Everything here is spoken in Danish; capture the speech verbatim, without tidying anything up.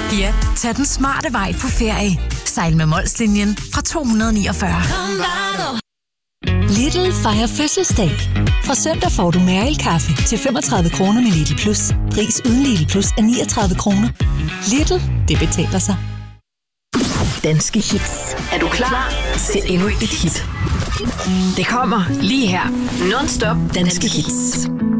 Ja, tag den smarte vej på ferie. Sejl med Molslinjen fra to hundrede niogfyrre. Lidl fejrer fødselsdag. Fra søndag får du Mærel-kaffe til femogtredive kroner med Lidl Plus. Pris uden Lidl Plus er niogtredive kroner. Lidl, det betaler sig. Danske hits. Er du klar til endnu et hit? Det kommer lige her. Non-stop danske hits.